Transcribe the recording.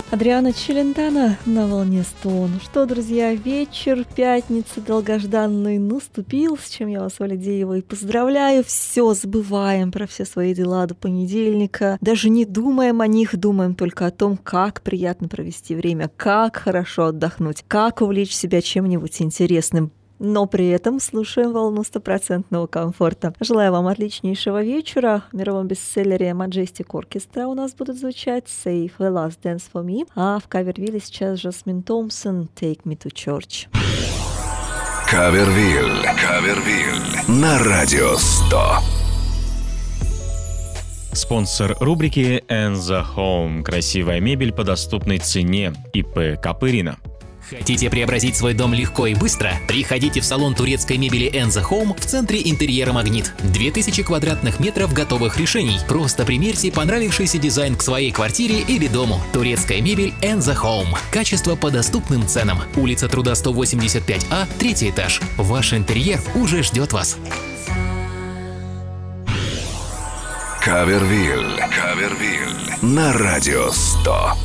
Адриано Челентано на волне 100. Ну что, друзья, вечер пятницы долгожданный наступил, с чем я вас, Валидеева, и поздравляю. Все забываем про все свои дела до понедельника. Даже не думаем о них, думаем только о том, как приятно провести время, как хорошо отдохнуть, как увлечь себя чем-нибудь интересным. Но при этом слушаем волну стопроцентного комфорта. Желаю вам отличнейшего вечера. В мировом бестселлере Majestic Orchestra у нас будут звучать Save the Last Dance for Me, а в Кавервилле сейчас Жасмин Томпсон Take Me to Church. Кавервилл на Радио 100. Спонсор рубрики And the Home. Красивая мебель по доступной цене. ИП Копырина. Хотите преобразить свой дом легко и быстро? Приходите в салон турецкой мебели The Home в центре интерьера «Магнит». 2000 квадратных метров готовых решений. Просто примерьте понравившийся дизайн к своей квартире или дому. Турецкая мебель The Home. Качество по доступным ценам. Улица Труда 185А, 3-й этаж. Ваш интерьер уже ждет вас. Кавервилл на Радио 100.